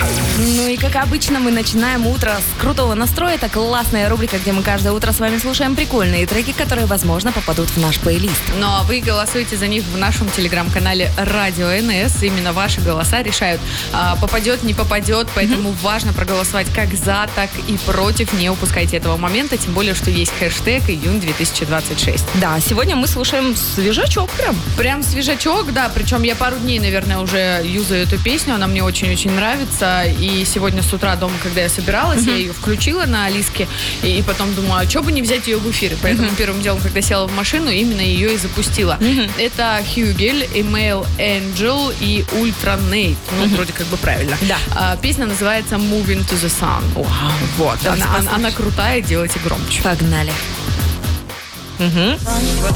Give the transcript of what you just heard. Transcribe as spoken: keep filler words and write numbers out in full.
Ну и как обычно, мы начинаем утро с крутого настроя. Это классная рубрика, где мы каждое утро с вами слушаем прикольные треки, которые, возможно, попадут в наш плейлист. Ну а вы голосуете за них в нашем телеграм-канале Радио эн эс. Именно ваши голоса решают, попадет, не попадет. Поэтому mm-hmm. важно проголосовать как за, так и против. Не упускайте этого момента. Тем более, что есть хэштег июнь две тысячи двадцать шесть. Да, сегодня мы слушаем свежачок прям. Прям свежачок, да. Причем я пару дней, наверное, уже юзаю эту песню. Она мне очень-очень нравится. И сегодня с утра дома, когда я собиралась, mm-hmm. я ее включила на Алиске. И, и потом думаю, а что бы не взять ее в эфир? Поэтому mm-hmm. первым делом, когда села в машину, именно ее и запустила. Mm-hmm. Это Хьюгель, Email Angel и Ultra Nate. Ну, mm-hmm. вроде как бы правильно. Да. А, песня называется Moving to the Sun. Wow. Вот. Она, она, она крутая, делайте громче. Погнали. Угу. Вот